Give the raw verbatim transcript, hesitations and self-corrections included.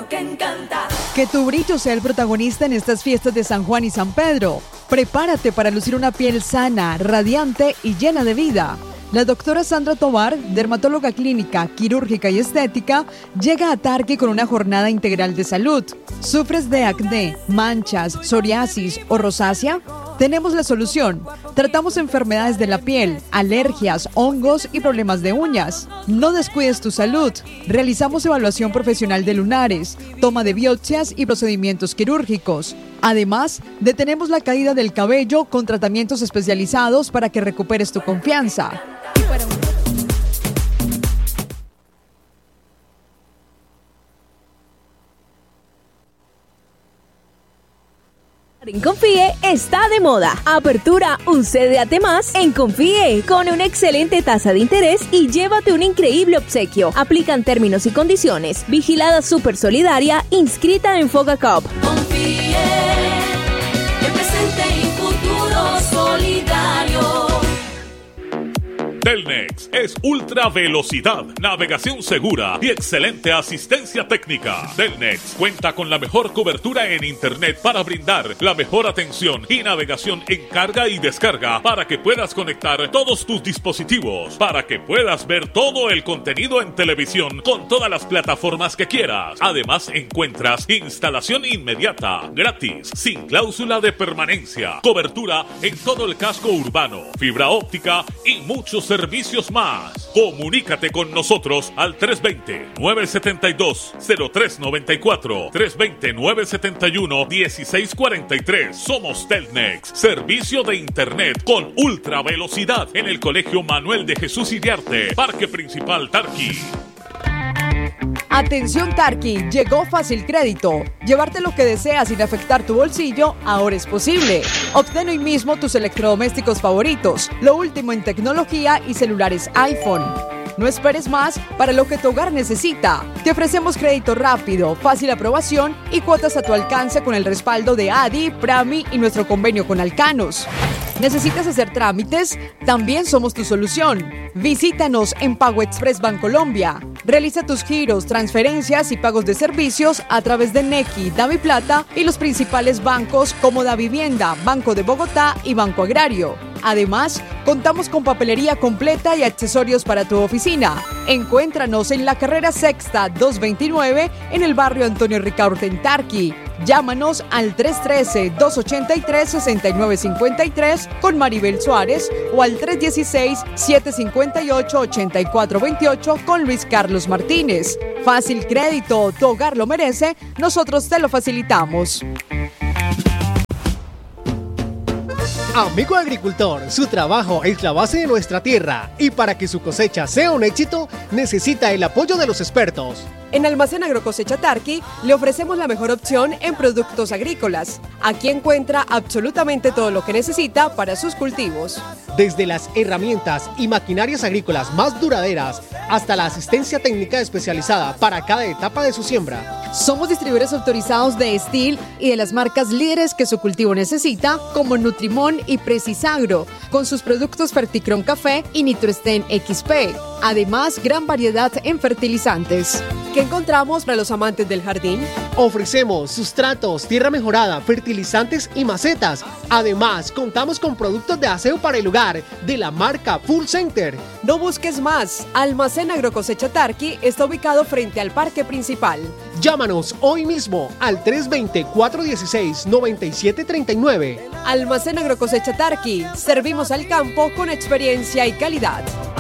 sabor que encanta. Que tu brillo sea el protagonista en estas fiestas de San Juan y San Pedro. Prepárate para lucir una piel sana, radiante y llena de vida. La doctora Sandra Tovar, dermatóloga clínica, quirúrgica y estética, llega a Tarqui con una jornada integral de salud. ¿Sufres de acné, manchas, psoriasis o rosácea? Tenemos la solución. Tratamos enfermedades de la piel, alergias, hongos y problemas de uñas. No descuides tu salud. Realizamos evaluación profesional de lunares, toma de biopsias y procedimientos quirúrgicos. Además, detenemos la caída del cabello con tratamientos especializados para que recuperes tu confianza. En Confíe está de moda. Apertura un C D A T más en Confíe con una excelente tasa de interés y llévate un increíble obsequio. Aplican términos y condiciones. Vigilada Super Solidaria, inscrita en Fogacop. Confíe, el presente y futuro solidario. Telnex es ultra velocidad, navegación segura y excelente asistencia técnica. Telnex cuenta con la mejor cobertura en internet para brindar la mejor atención y navegación en carga y descarga para que puedas conectar todos tus dispositivos, para que puedas ver todo el contenido en televisión con todas las plataformas que quieras. Además encuentras instalación inmediata, gratis, sin cláusula de permanencia, cobertura en todo el casco urbano, fibra óptica y muchos servicios servicios más. Comunícate con nosotros al tres dos cero, nueve siete dos, cero tres nueve cuatro, tres dos cero, nueve siete uno, uno seis cuatro tres. Somos Telnex, servicio de internet con ultra velocidad en el Colegio Manuel de Jesús Iriarte, Parque Principal Tarqui. Atención Tarqui, llegó Fácil Crédito. Llevarte lo que deseas sin afectar tu bolsillo ahora es posible. Obtén hoy mismo tus electrodomésticos favoritos, lo último en tecnología y celulares iPhone. No esperes más para lo que tu hogar necesita. Te ofrecemos crédito rápido, fácil aprobación y cuotas a tu alcance con el respaldo de A D I, Prami y nuestro convenio con Alcanos. ¿Necesitas hacer trámites? También somos tu solución. Visítanos en Pago Express Bancolombia. Realiza tus giros, transferencias y pagos de servicios a través de Nequi, DaviPlata y los principales bancos como Davivienda, Banco de Bogotá y Banco Agrario. Además, contamos con papelería completa y accesorios para tu oficina. Encuéntranos en la carrera Sexta doscientos veintinueve en el barrio Antonio Ricaurte en Tarqui. Llámanos al tres uno tres, dos ocho tres, seis nueve cinco tres con Maribel Suárez o al tres uno seis, siete cinco ocho, ocho cuatro dos ocho con Luis Carlos Martínez. Fácil Crédito, tu hogar lo merece, nosotros te lo facilitamos. Amigo agricultor, su trabajo es la base de nuestra tierra y para que su cosecha sea un éxito, necesita el apoyo de los expertos. En Almacén Agrocosecha Tarqui le ofrecemos la mejor opción en productos agrícolas. Aquí encuentra absolutamente todo lo que necesita para sus cultivos. Desde las herramientas y maquinarias agrícolas más duraderas hasta la asistencia técnica especializada para cada etapa de su siembra. Somos distribuidores autorizados de Estil y de las marcas líderes que su cultivo necesita, como Nutrimón y Precisagro, con sus productos Ferticron Café y Nitrosten X P. Además, gran variedad en fertilizantes. ¿Qué encontramos para los amantes del jardín? Ofrecemos sustratos, tierra mejorada, fertilizantes y macetas. Además, contamos con productos de aseo para el hogar de la marca Full Center. No busques más. Almacén Agrocosecha Tarqui está ubicado frente al parque principal. Llámanos hoy mismo al tres dos cero, cuatro uno seis, nueve siete tres nueve. Almacén Agrocosecha Tarqui. Servimos al campo con experiencia y calidad.